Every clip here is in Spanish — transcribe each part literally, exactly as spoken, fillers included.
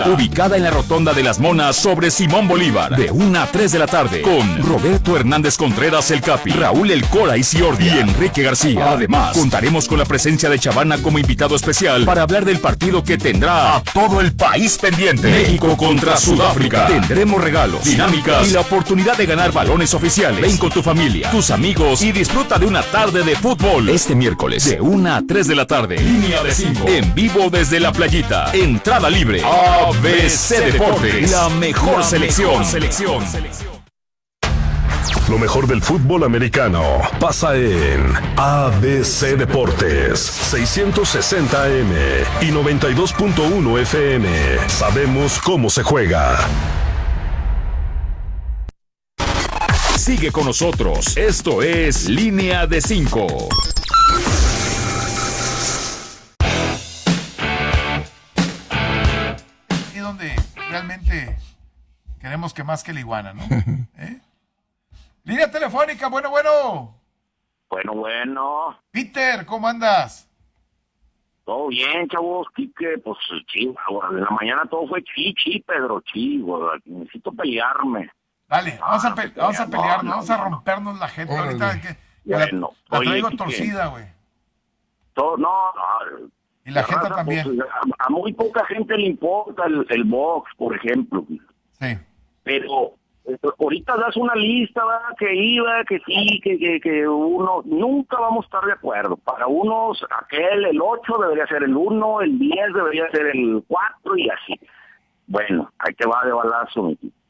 Ubicada en la Rotonda de las Monas sobre Simón Bolívar, de una a tres de la tarde, con Roberto Hernández Contreras el Capi, Raúl El Cora y Ciordia y Enrique García. Además, contaremos con la presencia de Chavana como invitado especial para hablar del partido que tendrá a todo el país pendiente. México contra Sudáfrica. Tendremos regalos, dinámicas y la oportunidad de ganar balones oficiales. Ven con tu familia, tus amigos y disfruta de una tarde de fútbol este miércoles de una a tres de la tarde. Línea de cinco. En vivo desde la playita. Entrada libre. A B C Deportes. La mejor la selección. Mejor selección. Lo mejor del fútbol americano pasa en A B C Deportes, seiscientos sesenta A M y noventa y dos punto uno F M. Sabemos cómo se juega. Sigue con nosotros. Esto es Línea de cinco. Y donde realmente queremos que más que la iguana, ¿no? ¿Eh? Línea telefónica, bueno, bueno. Bueno, bueno. Peter, ¿cómo andas? Todo bien, chavos, Quique, pues sí, en la mañana todo fue chi, chi, Pedro, chi, güey, necesito pelearme. Dale, vamos a, pe no, vamos a pelearnos, no, vamos no, a rompernos la gente. Órale. Ahorita que, que Bueno, la, la oye, traigo Quique, torcida, güey. Todo, no, no. Y la gente raza, también. pues, a, a muy poca gente le importa el, el box, por ejemplo. Sí. Pero eh, ahorita das una lista, ¿verdad? Que iba, que sí, que, que, que uno, nunca vamos a estar de acuerdo. Para unos, aquel, el ocho debería ser el uno, el diez debería ser el cuatro y así. Bueno, ahí te va de balazo, mi tío.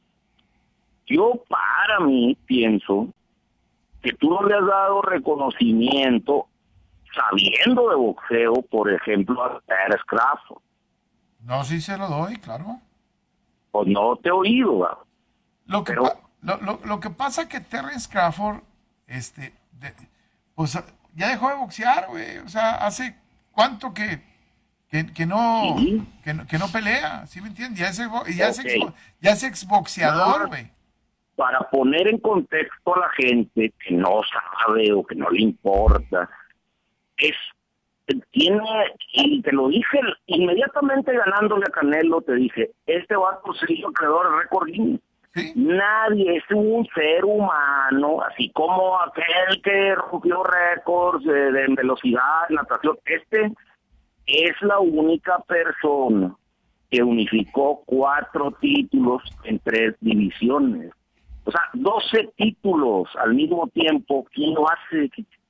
Yo para mí pienso que tú no le has dado reconocimiento sabiendo de boxeo, por ejemplo, a Terence Crawford. No, sí se lo doy, claro. Pues no te he oído, ¿verdad? Lo que, Pero- pa lo, lo, lo que pasa que Terence Crawford, este, de, pues ya dejó de boxear, güey. O sea, hace cuánto que, que, que no, Sí. que no que no pelea, ¿sí me entiendes? Ya es, ex- ya es, ex- Ok. ya es exboxeador, No. güey. Para poner en contexto a la gente que no sabe o que no le importa, es, tiene, y te lo dije inmediatamente ganándole a Canelo, te dije, este vato se hizo creador de récord Guinness. ¿Sí? Nadie es un ser humano, así como aquel que rompió récords de, de velocidad, natación. Este es la única persona que unificó cuatro títulos en tres divisiones. O sea, doce títulos al mismo tiempo. ¿Quién lo hace?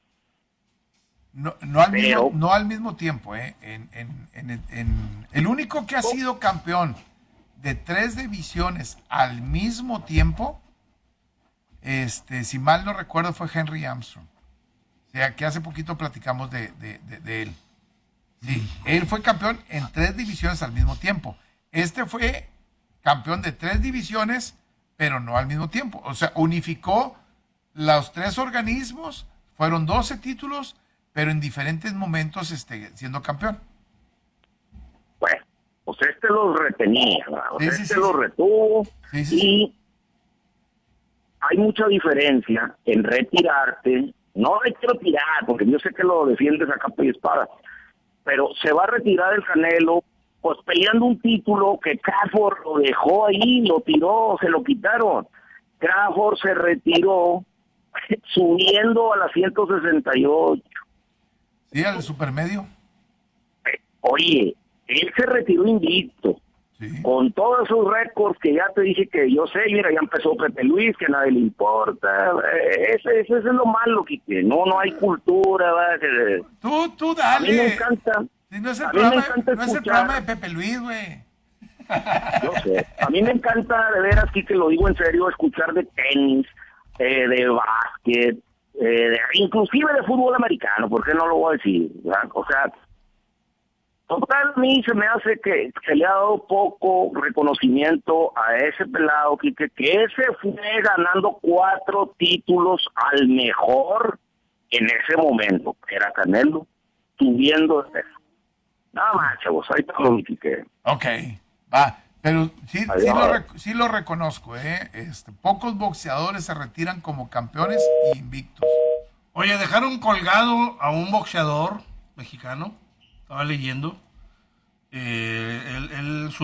No, no, al Pero- mismo, no al mismo tiempo, ¿eh? En, en, en, en- el único que ha sido campeón de tres divisiones al mismo tiempo, este, si mal no recuerdo, fue Henry Armstrong. O sea, que hace poquito platicamos de, de, de, de él. Sí, él fue campeón en tres divisiones al mismo tiempo. Este fue campeón de tres divisiones, pero no al mismo tiempo. O sea, unificó los tres organismos, fueron doce títulos, pero en diferentes momentos este, siendo campeón. Bueno, pues este los retenía, ¿verdad? O sea, Sí, sí, este sí, los sí. retuvo Sí, sí, y hay mucha diferencia en retirarte. No me quiero tirar, porque yo sé que lo defiendes a capa y espada, pero se va a retirar el Canelo, pues peleando un título que Crawford lo dejó ahí, lo tiró, se lo quitaron. Crawford se retiró subiendo a las ciento sesenta y ocho. Sí, al supermedio. Oye, él se retiró invicto, Sí. con todos esos récords que ya te dije que yo sé, mira, ya empezó Pepe Luis, que a nadie le importa. Eh, Ese, ese es lo malo, que no no hay cultura, ¿verdad? Que- Tú, tú a mí me dale. encanta, Si no es el a mí me programa, encanta no es el escuchar- programa de Pepe Luis, güey. yo sé, a mí me encanta, de veras, que lo digo en serio, escuchar de tenis, eh, de básquet, eh, de- inclusive de fútbol americano, ¿por qué no lo voy a decir? ¿Verdad? O sea, total, a mí se me hace que se le ha dado poco reconocimiento a ese pelado, que, que, que ese fue ganando cuatro títulos al mejor en ese momento, que era Canelo, subiendo de peso. Nada más, chavos, ahí te lo dije. Ok, va. Pero sí, sí, Adiós. lo, rec- sí lo reconozco, ¿eh? Este, pocos boxeadores se retiran como campeones e invictos. Oye, dejaron colgado a un boxeador mexicano, estaba leyendo, eh, él, él